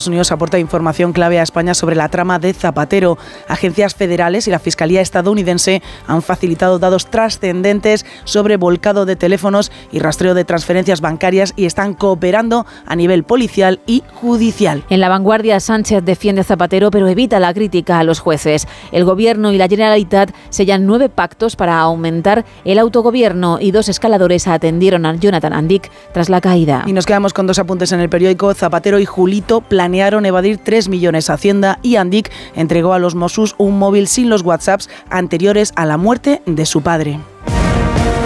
Estados Unidos aporta información clave a España sobre la trama de Zapatero. Agencias federales y la Fiscalía estadounidense han facilitado datos trascendentes sobre volcado de teléfonos y rastreo de transferencias bancarias y están cooperando a nivel policial y judicial. En La Vanguardia, Sánchez defiende a Zapatero pero evita la crítica a los jueces. El Gobierno y la Generalitat sellan 9 pactos para aumentar el autogobierno y 2 escaladores atendieron a Jonathan Andic tras la caída. Y nos quedamos con 2 apuntes en el periódico. Zapatero y Julito planearon evadir 3 millones a Hacienda y Andic entregó a los Mossos un móvil sin los WhatsApps anteriores a la muerte de su padre.